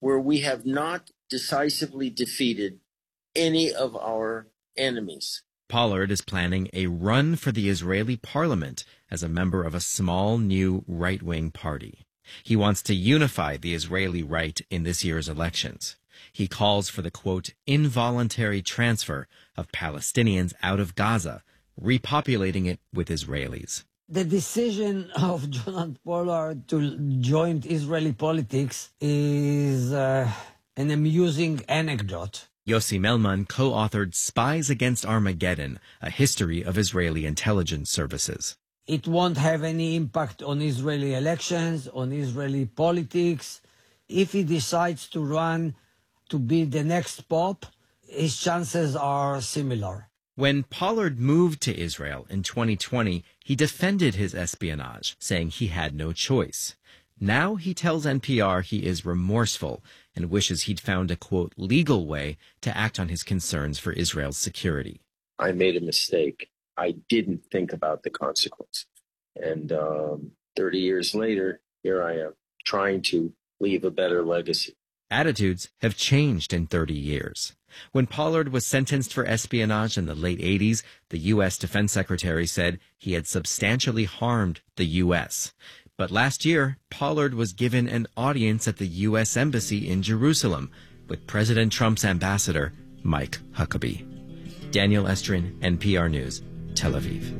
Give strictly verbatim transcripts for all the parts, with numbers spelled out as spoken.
where we have not decisively defeated any of our enemies. Pollard is planning a run for the Israeli parliament as a member of a small new right-wing party. He wants to unify the Israeli right in this year's elections. He calls for the, quote, involuntary transfer of Palestinians out of Gaza, repopulating it with Israelis. The decision of Jonathan Pollard to join Israeli politics is uh, an amusing anecdote. Yossi Melman co-authored Spies Against Armageddon, a history of Israeli intelligence services. It won't have any impact on Israeli elections, on Israeli politics. If he decides to run to be the next pope, his chances are similar. When Pollard moved to Israel in twenty twenty, he defended his espionage, saying he had no choice. Now he tells N P R he is remorseful and wishes he'd found a, quote, legal way to act on his concerns for Israel's security. I made a mistake. I didn't think about the consequences. And um, thirty years later, here I am, trying to leave a better legacy. Attitudes have changed in thirty years. When Pollard was sentenced for espionage in the late eighties, the U S Defense Secretary said he had substantially harmed the U S But last year, Pollard was given an audience at the U S Embassy in Jerusalem with President Trump's ambassador, Mike Huckabee. Daniel Estrin, N P R News, Tel Aviv.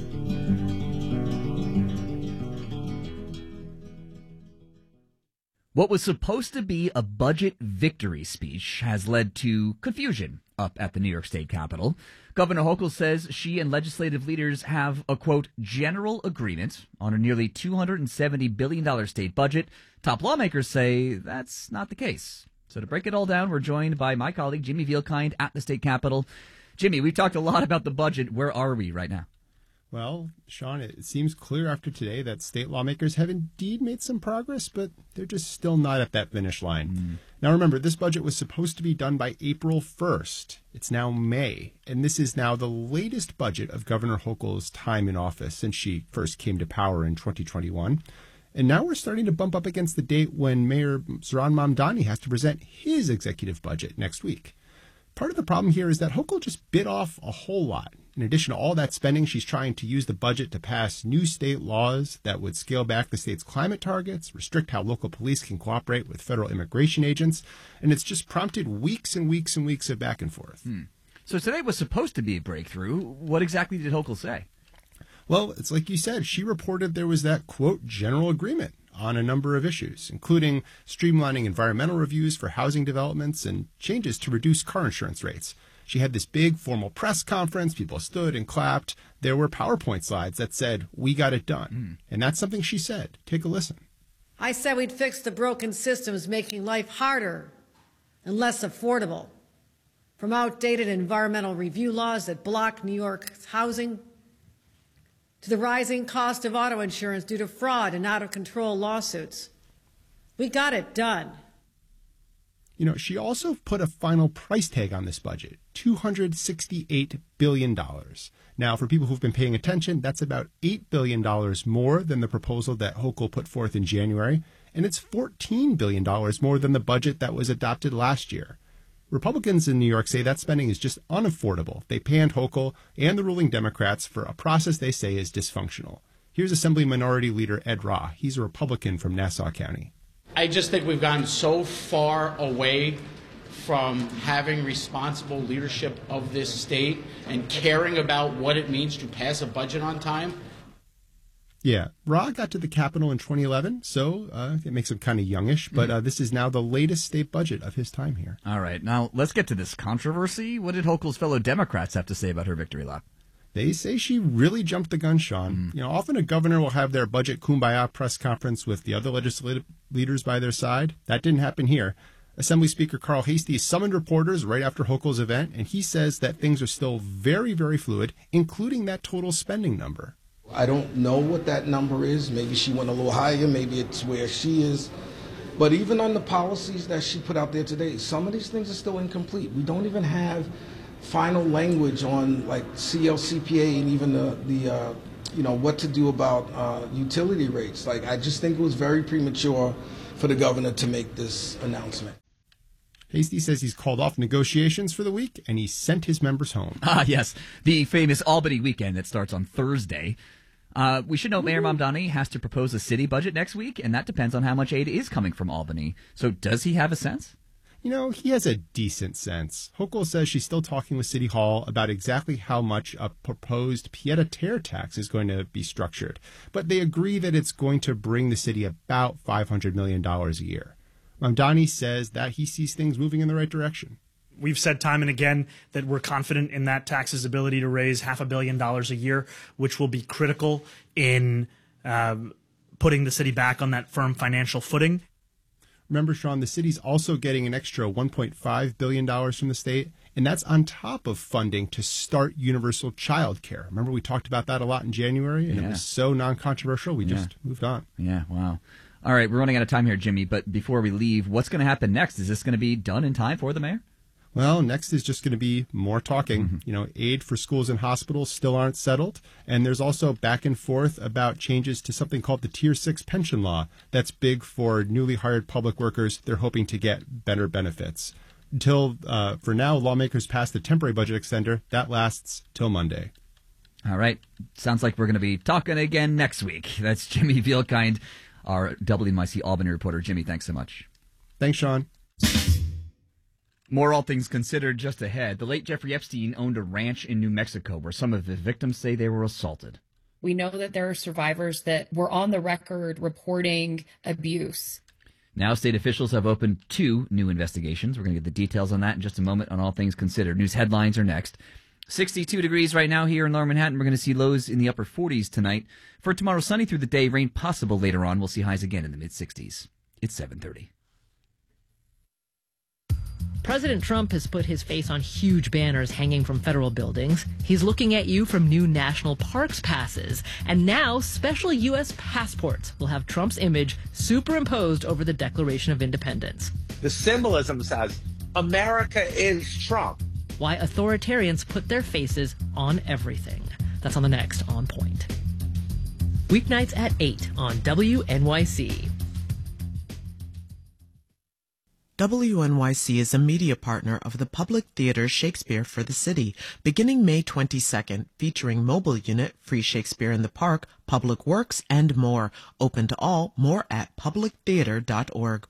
What was supposed to be a budget victory speech has led to confusion up at the New York State Capitol. Governor Hochul says she and legislative leaders have a, quote, general agreement on a nearly two hundred seventy billion dollars state budget. Top lawmakers say that's not the case. So to break it all down, we're joined by my colleague Jimmy Vielkind at the State Capitol. Jimmy, we've talked a lot about the budget. Where are we right now? Well, Sean, it seems clear after today that state lawmakers have indeed made some progress, but they're just still not at that finish line. Mm. Now, remember, this budget was supposed to be done by April first. It's now May, and this is now the latest budget of Governor Hochul's time in office since she first came to power in twenty twenty-one. And now we're starting to bump up against the date when Mayor Zohran Mamdani has to present his executive budget next week. Part of the problem here is that Hochul just bit off a whole lot. In addition to all that spending, she's trying to use the budget to pass new state laws that would scale back the state's climate targets, restrict how local police can cooperate with federal immigration agents, and it's just prompted weeks and weeks and weeks of back and forth. Hmm. So today was supposed to be a breakthrough. What exactly did Hochul say? Well, it's like you said, she reported there was that, quote, general agreement on a number of issues, including streamlining environmental reviews for housing developments and changes to reduce car insurance rates. She had this big formal press conference. People stood and clapped. There were PowerPoint slides that said, we got it done. Mm. And that's something she said. Take a listen. I said we'd fix the broken systems making life harder and less affordable. From outdated environmental review laws that block New York's housing to the rising cost of auto insurance due to fraud and out-of-control lawsuits. We got it done. You know, she also put a final price tag on this budget, two hundred sixty-eight billion dollars. Now, for people who've been paying attention, that's about eight billion dollars more than the proposal that Hochul put forth in January, and it's fourteen billion dollars more than the budget that was adopted last year. Republicans in New York say that spending is just unaffordable. They panned Hochul and the ruling Democrats for a process they say is dysfunctional. Here's Assembly Minority Leader Ed Rah. He's a Republican from Nassau County. I just think we've gotten so far away from having responsible leadership of this state and caring about what it means to pass a budget on time. Yeah, Rah got to the Capitol in twenty eleven, so uh, it makes him kind of youngish, but uh, this is now the latest state budget of his time here. All right, now let's get to this controversy. What did Hochul's fellow Democrats have to say about her victory lap? They say she really jumped the gun, Sean. Mm. You know, often a governor will have their budget kumbaya press conference with the other legislative leaders by their side. That didn't happen here. Assembly Speaker Carl Heastie summoned reporters right after Hochul's event, and he says that things are still very, very fluid, including that total spending number. I don't know what that number is. Maybe she went a little higher. Maybe it's where she is. But even on the policies that she put out there today, some of these things are still incomplete. We don't even have final language on like C L C P A and even the, the uh, you know, what to do about uh, utility rates. Like, I just think it was very premature for the governor to make this announcement. Hasty says he's called off negotiations for the week, and he sent his members home. Ah, yes, the famous Albany weekend that starts on Thursday. Uh, we should note Mayor Mamdani has to propose a city budget next week, and that depends on how much aid is coming from Albany. So does he have a sense? You know, he has a decent sense. Hochul says she's still talking with City Hall about exactly how much a proposed pied-à-terre tax is going to be structured. But they agree that it's going to bring the city about five hundred million dollars a year. Mamdani says that he sees things moving in the right direction. We've said time and again that we're confident in that tax's ability to raise half a billion dollars a year, which will be critical in um, putting the city back on that firm financial footing. Remember, Sean, the city's also getting an extra one point five billion dollars from the state, and that's on top of funding to start universal child care. Remember, we talked about that a lot in January, and yeah. It was so non-controversial, we yeah. just moved on. Yeah, wow. All right, we're running out of time here, Jimmy, but before we leave, what's going to happen next? Is this going to be done in time for the mayor? Well, next is just going to be more talking. Mm-hmm. You know, aid for schools and hospitals still aren't settled. And there's also back and forth about changes to something called the Tier six pension law. That's big for newly hired public workers. They're hoping to get better benefits. Until, uh, for now, lawmakers passed the temporary budget extender. That lasts till Monday. All right. Sounds like we're going to be talking again next week. That's Jimmy Vielkind, our W N Y C Albany reporter. Jimmy, thanks so much. Thanks, Sean. More All Things Considered just ahead. The late Jeffrey Epstein owned a ranch in New Mexico where some of the victims say they were assaulted. We know that there are survivors that were on the record reporting abuse. Now state officials have opened two new investigations. We're going to get the details on that in just a moment on All Things Considered. News headlines are next. sixty-two degrees right now here in Lower Manhattan. We're going to see lows in the upper forties tonight. For tomorrow, sunny through the day, rain possible later on. We'll see highs again in the mid-sixties. It's seven thirty. President Trump has put his face on huge banners hanging from federal buildings. He's looking at you from new national parks passes. And now special U S passports will have Trump's image superimposed over the Declaration of Independence. The symbolism says, America is Trump. Why authoritarians put their faces on everything. That's on the next On Point. Weeknights at eight on W N Y C. W N Y C is a media partner of the Public Theater Shakespeare for the City, beginning May twenty-second, featuring mobile unit, free Shakespeare in the Park, public works, and more. Open to all, more at public theater dot org.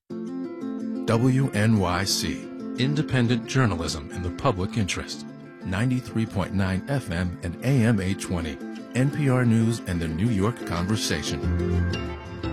W N Y C, independent journalism in the public interest. ninety-three point nine F M and A M eight twenty. N P R News and the New York Conversation.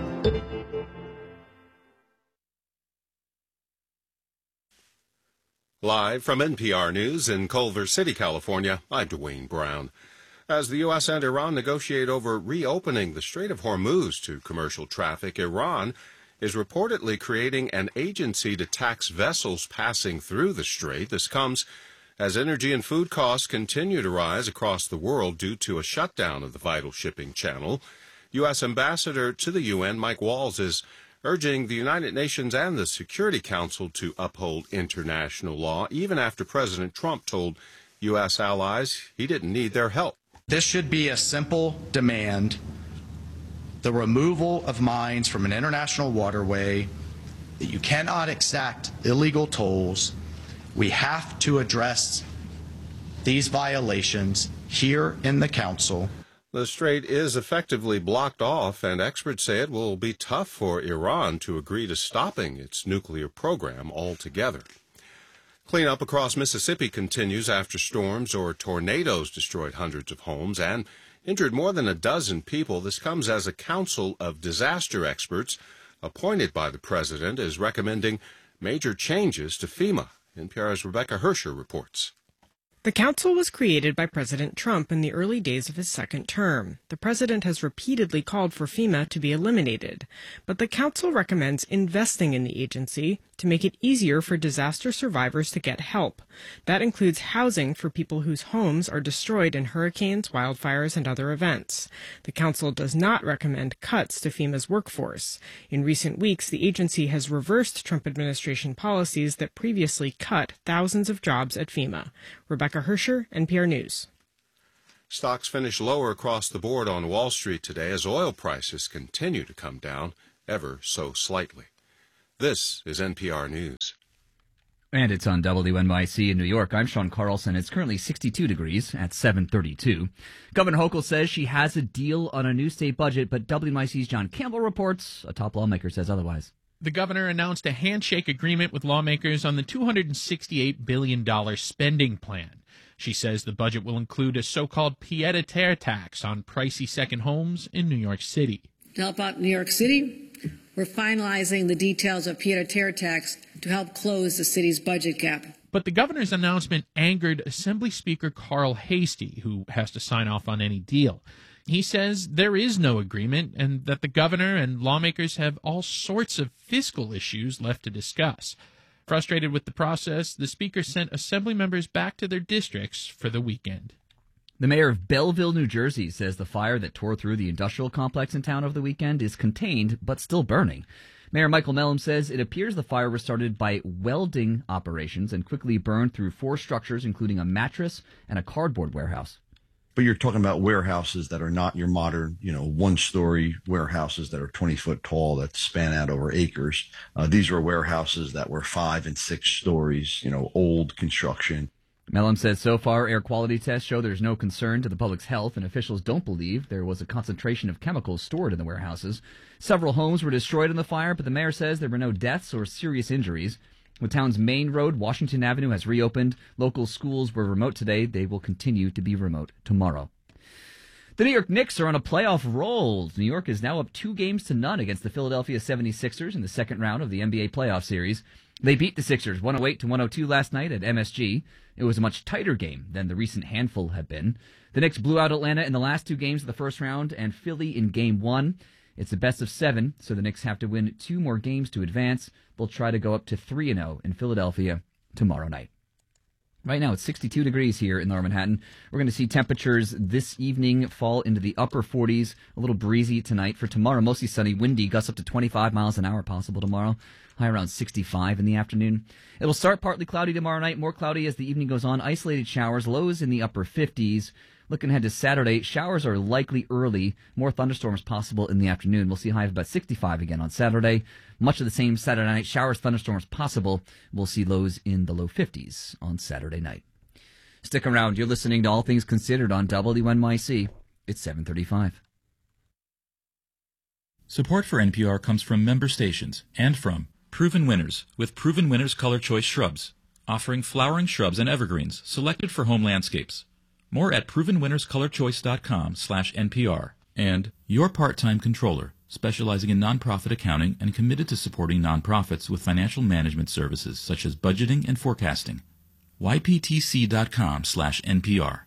Live from N P R News in Culver City, California, I'm Dwayne Brown. As the U S and Iran negotiate over reopening the Strait of Hormuz to commercial traffic, Iran is reportedly creating an agency to tax vessels passing through the strait. This comes as energy and food costs continue to rise across the world due to a shutdown of the vital shipping channel. U S Ambassador to the U N, Mike Walls, is urging the United Nations and the Security Council to uphold international law, even after President Trump told U S allies he didn't need their help. This should be a simple demand: the removal of mines from an international waterway, that you cannot exact illegal tolls. We have to address these violations here in the Council. The strait is effectively blocked off, and experts say it will be tough for Iran to agree to stopping its nuclear program altogether. Cleanup across Mississippi continues after storms or tornadoes destroyed hundreds of homes and injured more than a dozen people. This comes as a council of disaster experts appointed by the president is recommending major changes to FEMA. N P R's Rebecca Hersher reports. The council was created by President Trump in the early days of his second term. The president has repeatedly called for FEMA to be eliminated, but the council recommends investing in the agency to make it easier for disaster survivors to get help. That includes housing for people whose homes are destroyed in hurricanes, wildfires, and other events. The council does not recommend cuts to FEMA's workforce. In recent weeks, the agency has reversed Trump administration policies that previously cut thousands of jobs at FEMA. Rebecca Hersher, N P R News. Stocks finished lower across the board on Wall Street today as oil prices continue to come down ever so slightly. This is N P R News. And it's on W N Y C in New York. I'm Sean Carlson. It's currently sixty-two degrees at seven thirty-two. Governor Hochul says she has a deal on a new state budget, but W N Y C's John Campbell reports a top lawmaker says otherwise. The governor announced a handshake agreement with lawmakers on the two hundred sixty-eight billion dollars spending plan. She says the budget will include a so-called pied-à-terre tax on pricey second homes in New York City. To help out New York City, we're finalizing the details of pied-à-terre tax to help close the city's budget gap. But the governor's announcement angered Assembly Speaker Carl Heastie, who has to sign off on any deal. He says there is no agreement and that the governor and lawmakers have all sorts of fiscal issues left to discuss. Frustrated with the process, the speaker sent assembly members back to their districts for the weekend. The mayor of Belleville, New Jersey, says the fire that tore through the industrial complex in town over the weekend is contained but still burning. Mayor Michael Mellum says it appears the fire was started by welding operations and quickly burned through four structures, including a mattress and a cardboard warehouse. But you're talking about warehouses that are not your modern, you know, one-story warehouses that are twenty foot tall that span out over acres. Uh, these were warehouses that were five and six stories, you know, old construction. Mellum says so far air quality tests show there's no concern to the public's health, and officials don't believe there was a concentration of chemicals stored in the warehouses. Several homes were destroyed in the fire, but the mayor says there were no deaths or serious injuries. The town's main road, Washington Avenue, has reopened. Local schools were remote today. They will continue to be remote tomorrow. The New York Knicks are on a playoff roll. New York is now up two games to none against the Philadelphia seventy-sixers in the second round of the N B A playoff series. They beat the Sixers one oh eight to one oh two last night at M S G. It was a much tighter game than the recent handful have been. The Knicks blew out Atlanta in the last two games of the first round and Philly in game one. It's a best of seven, so the Knicks have to win two more games to advance. They'll try to go up to three and oh in Philadelphia tomorrow night. Right now, it's sixty-two degrees here in Lower Manhattan. We're going to see temperatures this evening fall into the upper forties, a little breezy tonight. For tomorrow, mostly sunny, windy, gusts up to twenty-five miles an hour possible tomorrow. High around sixty-five in the afternoon. It'll start partly cloudy tomorrow night, more cloudy as the evening goes on. Isolated showers, lows in the upper fifties. Looking ahead to Saturday, showers are likely early. More thunderstorms possible in the afternoon. We'll see a high of about sixty-five again on Saturday. Much of the same Saturday night. Showers, thunderstorms possible. We'll see lows in the low fifties on Saturday night. Stick around. You're listening to All Things Considered on W N Y C. It's seven thirty-five. Support for N P R comes from member stations and from Proven Winners with Proven Winners Color Choice Shrubs, offering flowering shrubs and evergreens selected for home landscapes. More at proven winners color choice dot com slash N P R. And Your Part-Time Controller, specializing in nonprofit accounting and committed to supporting nonprofits with financial management services such as budgeting and forecasting. Y P T C dot com slash N P R.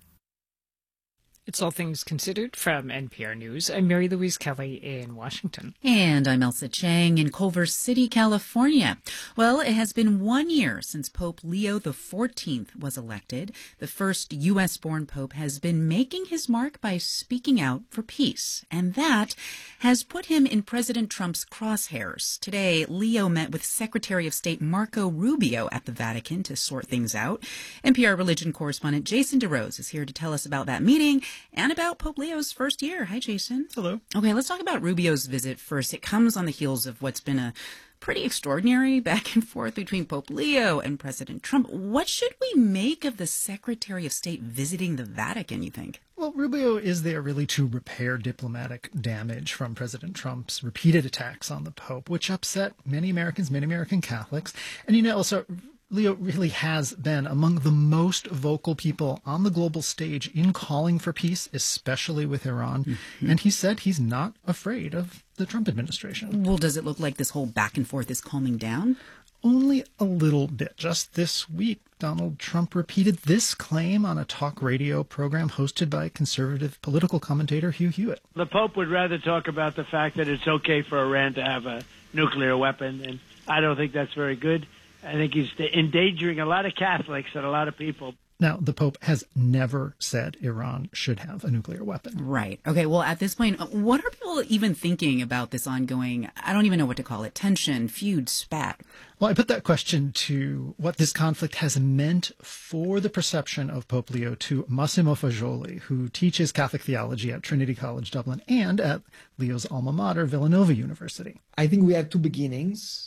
It's All Things Considered from N P R News. I'm Mary Louise Kelly in Washington. And I'm Elsa Chang in Culver City, California. Well, it has been one year since Pope Leo the fourteenth was elected. The first U S-born pope has been making his mark by speaking out for peace. And that has put him in President Trump's crosshairs. Today, Leo met with Secretary of State Marco Rubio at the Vatican to sort things out. N P R religion correspondent Jason DeRose is here to tell us about that meeting and about Pope Leo's first year. Hi, Jason. Hello. Okay, let's talk about Rubio's visit first. It comes on the heels of what's been a pretty extraordinary back and forth between Pope Leo and President Trump. What should we make of the Secretary of State visiting the Vatican, you think? Well, Rubio is there really to repair diplomatic damage from President Trump's repeated attacks on the Pope, which upset many Americans, many American Catholics. And, you know, also, Leo really has been among the most vocal people on the global stage in calling for peace, especially with Iran. Mm-hmm. And he said he's not afraid of the Trump administration. Well, does it look like this whole back and forth is calming down? Only a little bit. Just this week, Donald Trump repeated this claim on a talk radio program hosted by conservative political commentator Hugh Hewitt. The Pope would rather talk about the fact that it's okay for Iran to have a nuclear weapon, and I don't think that's very good. I think he's endangering a lot of Catholics and a lot of people. Now, the Pope has never said Iran should have a nuclear weapon. Right. Okay, well, at this point, what are people even thinking about this ongoing, I don't even know what to call it, tension, feud, spat? Well, I put that question to what this conflict has meant for the perception of Pope Leo to Massimo Fagioli, who teaches Catholic theology at Trinity College Dublin and at Leo's alma mater, Villanova University. I think we have two beginnings.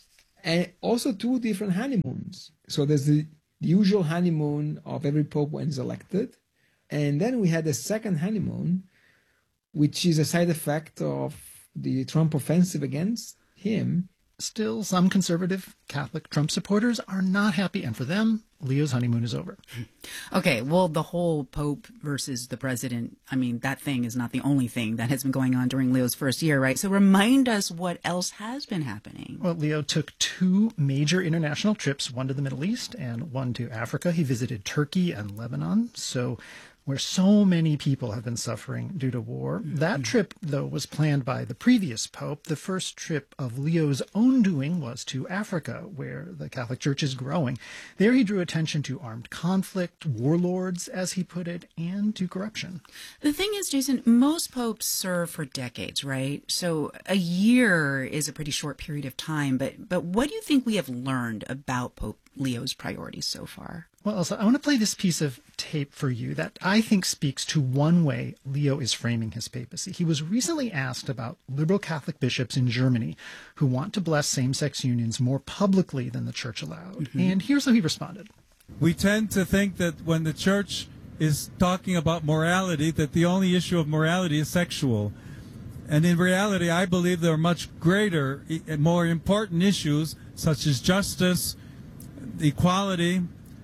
and also two different honeymoons. So there's the usual honeymoon of every pope when he's elected, and then we had the second honeymoon, which is a side effect of the Trump offensive against him. Still, some conservative Catholic Trump supporters are not happy, and for them, Leo's honeymoon is over. Okay, well, the whole Pope versus the president, I mean, that thing is not the only thing that has been going on during Leo's first year, right? So remind us what else has been happening. Well, Leo took two major international trips, one to the Middle East and one to Africa. He visited Turkey and Lebanon, so where so many people have been suffering due to war. That trip, though, was planned by the previous pope. The first trip of Leo's own doing was to Africa, where the Catholic Church is growing. There he drew attention to armed conflict, warlords, as he put it, and to corruption. The thing is, Jason, most popes serve for decades, right? So a year is a pretty short period of time. But, but what do you think we have learned about Pope Leo's priorities so far? Well, Elsa, I want to play this piece of tape for you that I think speaks to one way Leo is framing his papacy. He was recently asked about liberal Catholic bishops in Germany who want to bless same-sex unions more publicly than the church allowed. Mm-hmm. And here's how he responded. We tend to think that when the church is talking about morality, that the only issue of morality is sexual. And in reality, I believe there are much greater and more important issues such as justice, equality,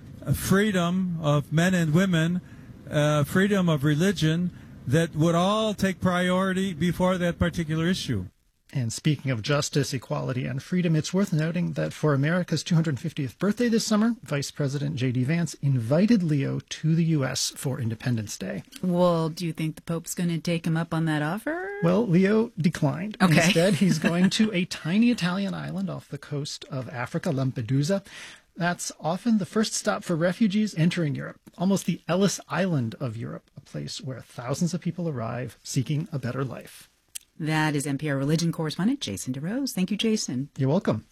freedom of men and women, uh, freedom of religion, that would all take priority before that particular issue. And speaking of justice, equality, and freedom, it's worth noting that for America's two hundred fiftieth birthday this summer, Vice President J D Vance invited Leo to the U S for Independence Day. Well, do you think the Pope's going to take him up on that offer? Well, Leo declined. Okay. Instead, he's going to a tiny Italian island off the coast of Africa, Lampedusa. That's often the first stop for refugees entering Europe, almost the Ellis Island of Europe, a place where thousands of people arrive seeking a better life. That is N P R religion correspondent Jason DeRose. Thank you, Jason. You're welcome.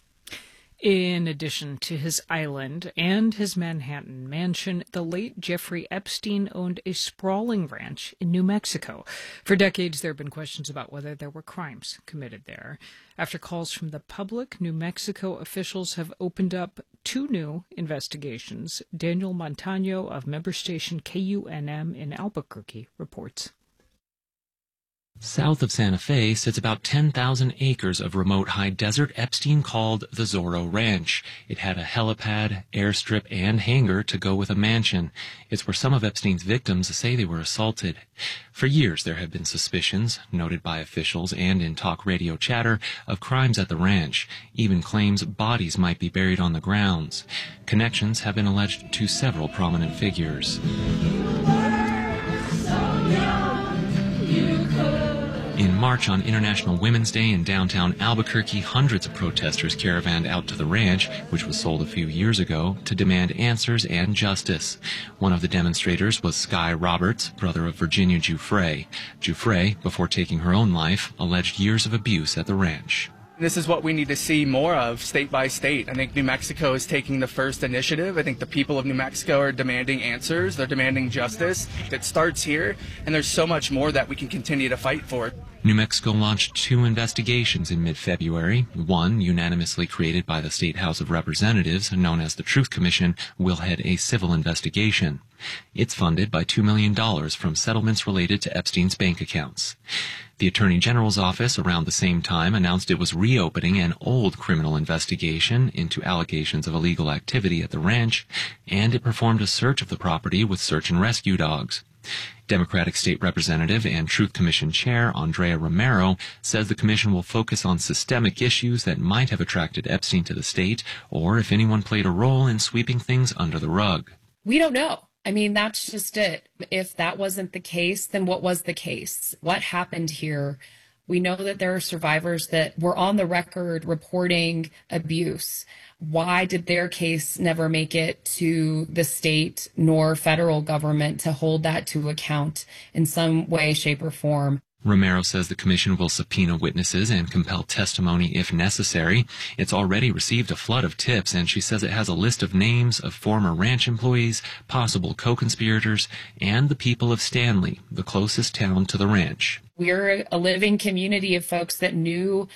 In addition to his island and his Manhattan mansion, the late Jeffrey Epstein owned a sprawling ranch in New Mexico. For decades, there have been questions about whether there were crimes committed there. After calls from the public, New Mexico officials have opened up two new investigations. Daniel Montano of member station K U N M in Albuquerque reports. South of Santa Fe sits about ten thousand acres of remote high desert Epstein called the Zorro Ranch. It had a helipad, airstrip, and hangar to go with a mansion. It's where some of Epstein's victims say they were assaulted. For years, there have been suspicions, noted by officials and in talk radio chatter, of crimes at the ranch, even claims bodies might be buried on the grounds. Connections have been alleged to several prominent figures. In March on International Women's Day in downtown Albuquerque, hundreds of protesters caravanned out to the ranch, which was sold a few years ago, to demand answers and justice. One of the demonstrators was Sky Roberts, brother of Virginia Giuffre. Giuffre, before taking her own life, alleged years of abuse at the ranch. This is what we need to see more of state by state. I think New Mexico is taking the first initiative. I think the people of New Mexico are demanding answers. They're demanding justice. It starts here, and there's so much more that we can continue to fight for. New Mexico launched two investigations in mid-February. One, unanimously created by the State House of Representatives, known as the Truth Commission, will head a civil investigation. It's funded by two million dollars from settlements related to Epstein's bank accounts. The Attorney General's office around the same time announced it was reopening an old criminal investigation into allegations of illegal activity at the ranch, and it performed a search of the property with search and rescue dogs. Democratic State Representative and Truth Commission Chair Andrea Romero says the commission will focus on systemic issues that might have attracted Epstein to the state, or if anyone played a role in sweeping things under the rug. We don't know. I mean, that's just it. If that wasn't the case, then what was the case? What happened here? We know that there are survivors that were on the record reporting abuse. Why did their case never make it to the state nor federal government to hold that to account in some way, shape, or form? Romero says the commission will subpoena witnesses and compel testimony if necessary. It's already received a flood of tips, and she says it has a list of names of former ranch employees, possible co-conspirators, and the people of Stanley, the closest town to the ranch. We're a living community of folks that knew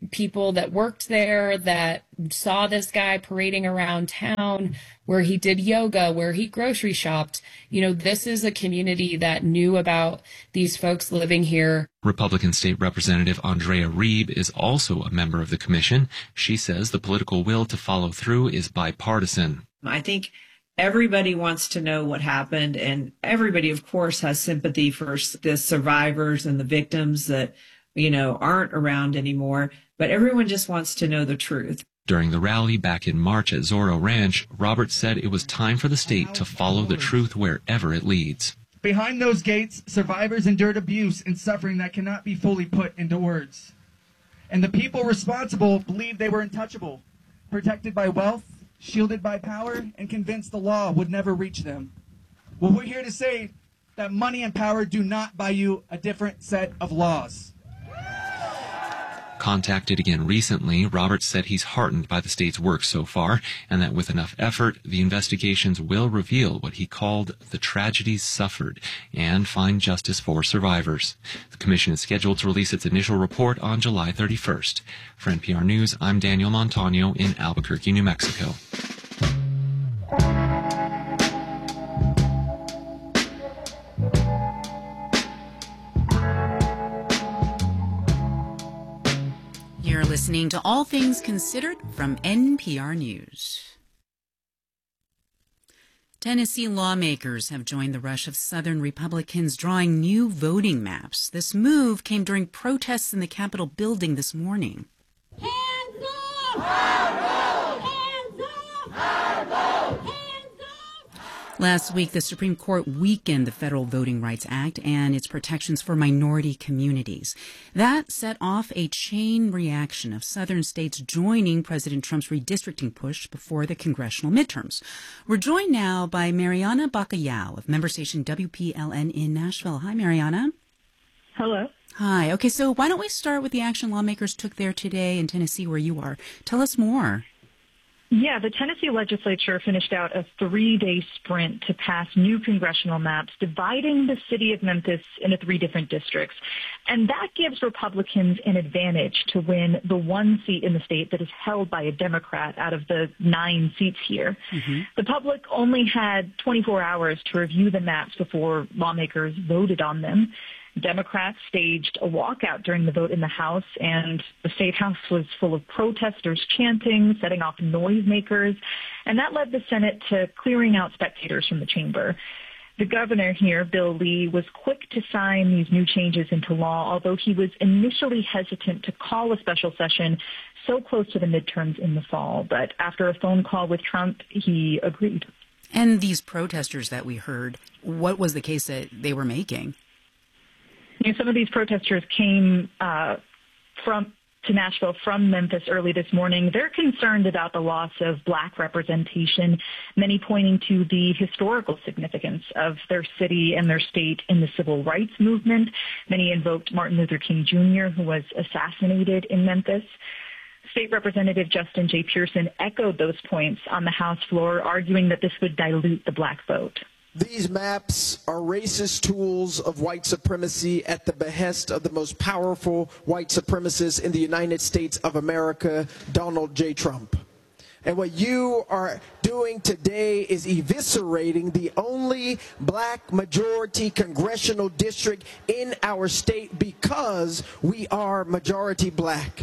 people that worked there, that saw this guy parading around town, where he did yoga, where he grocery shopped. You know, this is a community that knew about these folks living here. Republican State Representative Andrea Reeb is also a member of the commission. She says the political will to follow through is bipartisan. I think everybody wants to know what happened, and everybody, of course, has sympathy for the survivors and the victims that, you know, aren't around anymore, but everyone just wants to know the truth. During the rally back in March at Zorro Ranch, Roberts said it was time for the state to follow the truth wherever it leads. Behind those gates, survivors endured abuse and suffering that cannot be fully put into words. And the people responsible believed they were untouchable, protected by wealth, shielded by power, and convinced the law would never reach them. Well, we're here to say that money and power do not buy you a different set of laws. Contacted again recently, Roberts said he's heartened by the state's work so far, and that with enough effort, the investigations will reveal what he called the tragedies suffered and find justice for survivors. The commission is scheduled to release its initial report on July thirty-first. For N P R News, I'm Daniel Montano in Albuquerque, New Mexico. You're listening to All Things Considered from N P R News. Tennessee lawmakers have joined the rush of Southern Republicans drawing new voting maps. This move came during protests in the Capitol building this morning. Hands up! Our vote! Hands up! Our vote! Hands up! Last week, the Supreme Court weakened the Federal Voting Rights Act and its protections for minority communities. That set off a chain reaction of Southern states joining President Trump's redistricting push before the congressional midterms. We're joined now by Mariana Bacallao of member station W P L N in Nashville. Hi, Mariana. Hello. Hi. Okay, so why don't we start with the action lawmakers took there today in Tennessee, where you are. Tell us more. Yeah, the Tennessee legislature finished out a three-day sprint to pass new congressional maps dividing the city of Memphis into three different districts. And that gives Republicans an advantage to win the one seat in the state that is held by a Democrat out of the nine seats here. Mm-hmm. The public only had twenty-four hours to review the maps before lawmakers voted on them. Democrats staged a walkout during the vote in the House, and the State House was full of protesters chanting, setting off noisemakers, and that led the Senate to clearing out spectators from the chamber. The governor here, Bill Lee, was quick to sign these new changes into law, although he was initially hesitant to call a special session so close to the midterms in the fall. But after a phone call with Trump, he agreed. And these protesters that we heard, what was the case that they were making? You know, some of these protesters came uh, from to Nashville from Memphis early this morning. They're concerned about the loss of black representation, many pointing to the historical significance of their city and their state in the civil rights movement. Many invoked Martin Luther King Junior, who was assassinated in Memphis. State Representative Justin J. Pearson echoed those points on the House floor, arguing that this would dilute the black vote. These maps are racist tools of white supremacy at the behest of the most powerful white supremacist in the United States of America, Donald J. Trump. And what you are doing today is eviscerating the only black majority congressional district in our state because we are majority black.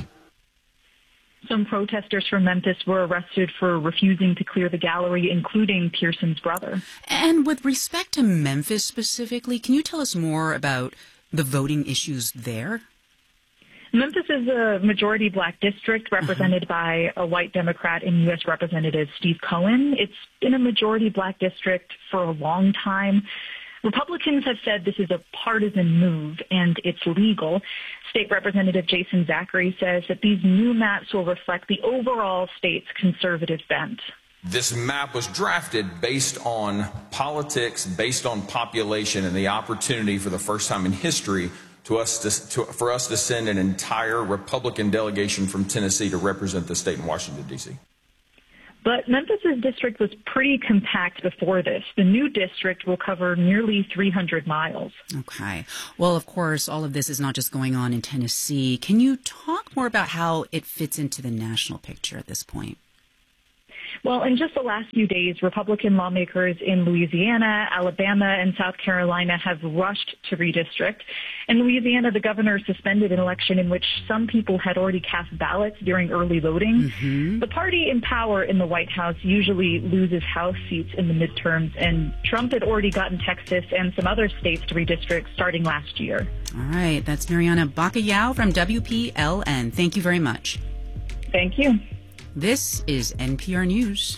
Some protesters from Memphis were arrested for refusing to clear the gallery, including Pearson's brother. And with respect to Memphis specifically, can you tell us more about the voting issues there? Memphis is a majority black district represented uh-huh. by a white Democrat and U S Representative Steve Cohen. It's been a majority black district for a long time. Republicans have said this is a partisan move and it's legal. State Representative Jason Zachary says that these new maps will reflect the overall state's conservative bent. This map was drafted based on politics, based on population, and the opportunity for the first time in history to us to, to, for us to send an entire Republican delegation from Tennessee to represent the state in Washington, D C But Memphis's district was pretty compact before this. The new district will cover nearly three hundred miles. Okay. Well, of course, all of this is not just going on in Tennessee. Can you talk more about how it fits into the national picture at this point? Well, in just the last few days, Republican lawmakers in Louisiana, Alabama, and South Carolina have rushed to redistrict. In Louisiana, the governor suspended an election in which some people had already cast ballots during early voting. Mm-hmm. The party in power in the White House usually loses House seats in the midterms, and Trump had already gotten Texas and some other states to redistrict starting last year. All right. That's Mariana Bacallao from W P L N. Thank you very much. Thank you. This is N P R News.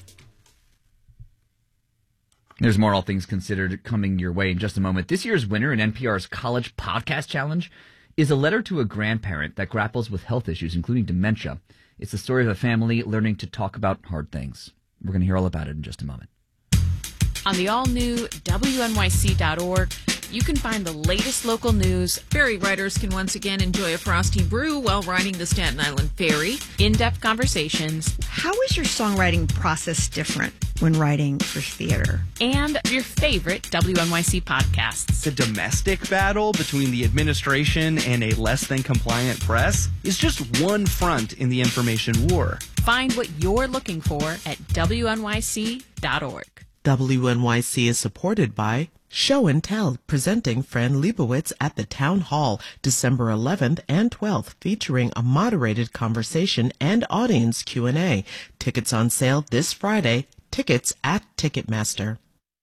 There's more All Things Considered coming your way in just a moment. This year's winner in N P R's College Podcast Challenge is a letter to a grandparent that grapples with health issues, including dementia. It's the story of a family learning to talk about hard things. We're going to hear all about it in just a moment. On the all-new W N Y C dot org, you can find the latest local news. Ferry riders can once again enjoy a frosty brew while riding the Staten Island Ferry. In-depth conversations. How is your songwriting process different when writing for theater? And your favorite W N Y C podcasts. The domestic battle between the administration and a less than compliant press is just one front in the information war. Find what you're looking for at W N Y C dot org. W N Y C is supported by Show and Tell, presenting Fran Lebowitz at the Town Hall December eleventh and twelfth, featuring a moderated conversation and audience Q and A. Tickets on sale this Friday. Tickets at Ticketmaster.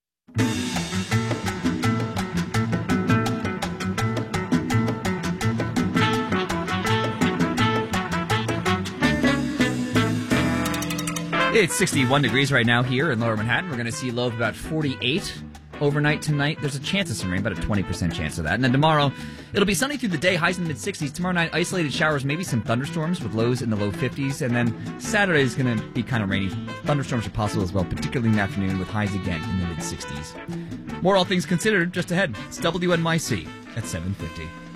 It's sixty-one degrees right now here in Lower Manhattan. We're going to see a low of about forty-eight. Overnight tonight, there's a chance of some rain, about a twenty percent chance of that. And then tomorrow, it'll be sunny through the day, highs in the mid-sixties. Tomorrow night, isolated showers, maybe some thunderstorms with lows in the low fifties. And then Saturday is going to be kind of rainy. Thunderstorms are possible as well, particularly in the afternoon, with highs again in the mid-sixties. More All Things Considered just ahead. It's W N Y C at seven fifty.